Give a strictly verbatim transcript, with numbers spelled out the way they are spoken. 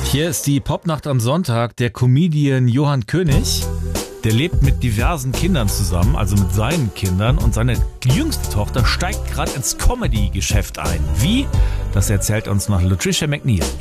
Hier ist die Popnacht am Sonntag. Der Comedian Johann König, der lebt mit diversen Kindern zusammen, also mit seinen Kindern. Und seine jüngste Tochter steigt gerade ins Comedy-Geschäft ein. Wie? Das erzählt uns noch Latricia McNeil.